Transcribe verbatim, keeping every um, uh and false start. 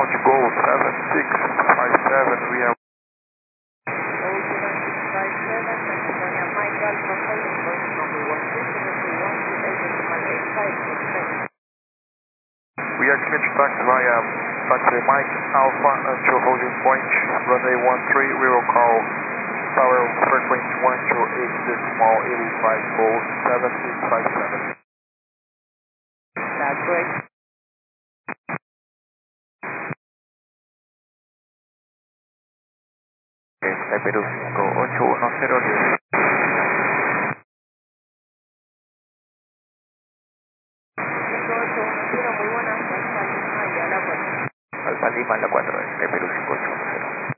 ground, go seven six five seven, we are we are clear to taxi via taxi Mike Alpha until holding point, runway one three, we will call tower frequency one two eight decimal eighty-five, go seven six five seven. That's great. Okay, Perú cinco ocho uno cero diez.